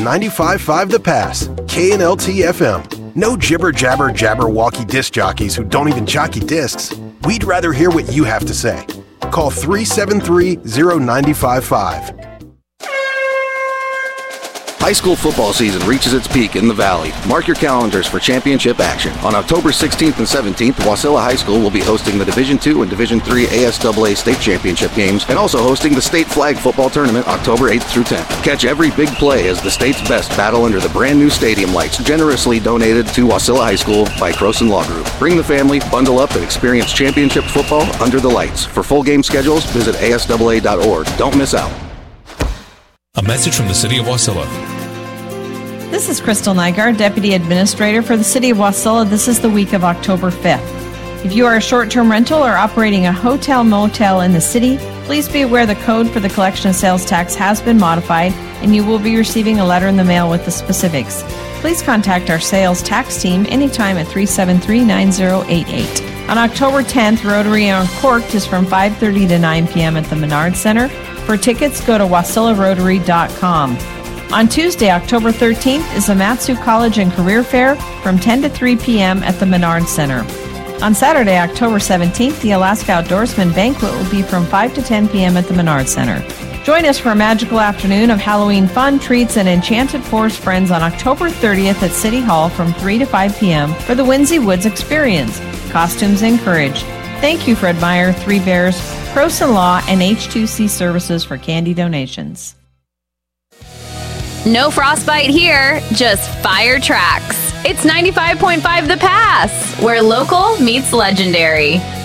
95.5 The Pass, KNLT FM. No jibber-jabber-jabberwocky disc jockeys who don't even jockey discs. We'd rather hear what you have to say. Call 373-0955. High school football season reaches its peak in the Valley. Mark your calendars for championship action. On October 16th and 17th, Wasilla High School will be hosting the Division II and Division III ASAA state championship games and also hosting the state flag football tournament October 8th through 10th. Catch every big play as the state's best battle under the brand new stadium lights generously donated to Wasilla High School by Croson Law Group. Bring the family, bundle up, and experience championship football under the lights. For full game schedules, visit ASAA.org. Don't miss out. A message from the City of Wasilla. This is Crystal Nygaard, Deputy Administrator for the City of Wasilla. This is the week of October 5th. If you are a short-term rental or operating a hotel-motel in the city, please be aware the code for the collection of sales tax has been modified and you will be receiving a letter in the mail with the specifics. Please contact our sales tax team anytime at 373-9088. On October 10th, Rotary Uncorked is from 5:30 to 9 p.m. at the Menard Center. For tickets, go to wasilarotary.com. On Tuesday, October 13th, is the Mat-Su College and Career Fair from 10 to 3 p.m. at the Menard Center. On Saturday, October 17th, the Alaska Outdoorsman Banquet will be from 5 to 10 p.m. at the Menard Center. Join us for a magical afternoon of Halloween fun, treats, and enchanted forest friends on October 30th at City Hall from 3 to 5 p.m. for the Whinsey Woods Experience. Costumes encouraged. Thank you, Fred Meyer, Three Bears, Croson Law, and H2C Services for candy donations. No frostbite here, just fire tracks. It's 95.5 The Pass, where local meets legendary.